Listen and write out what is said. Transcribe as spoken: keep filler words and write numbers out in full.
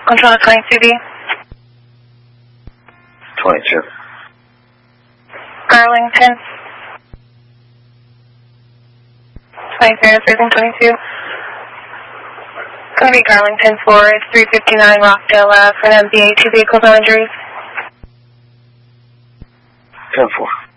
Control twenty-two B. twenty-two. Garlington. twenty-three, Prison twenty-two. It's going to be Garlington four, three fifty-nine Rockdale Ave for an M B A, two vehicles, no injuries. ten four.